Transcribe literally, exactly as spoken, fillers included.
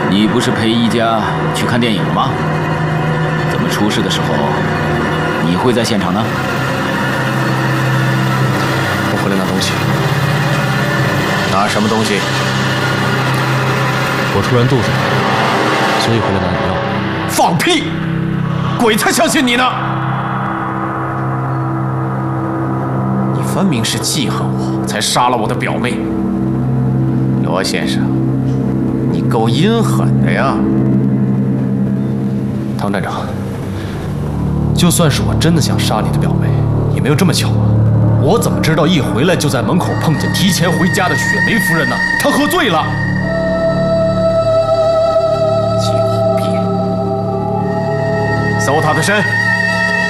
你不是陪一家去看电影吗？怎么出事的时候你会在现场呢？ 我回来拿东西。拿什么东西？ 我突然肚子疼，所以回来拿点药。 放屁！鬼才相信你呢！你分明是记恨我，才杀了我的表妹。罗先生，你够阴狠的呀！唐站长，就算是我真的想杀你的表妹，也没有这么巧啊！我怎么知道一回来就在门口碰见提前回家的雪梅夫人呢？她喝醉了。狡辩！搜她的身。